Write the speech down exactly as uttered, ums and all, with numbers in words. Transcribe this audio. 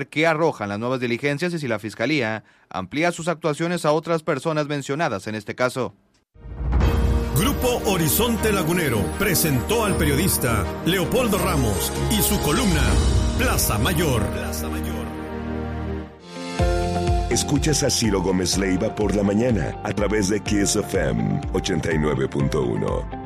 qué arrojan las nuevas diligencias y si la Fiscalía amplía sus actuaciones a otras personas mencionadas en este caso. Grupo Horizonte Lagunero presentó al periodista Leopoldo Ramos y su columna Plaza Mayor. Plaza Mayor. Escuchas a Ciro Gómez Leiva por la mañana a través de Kiss F M ochenta y nueve punto uno.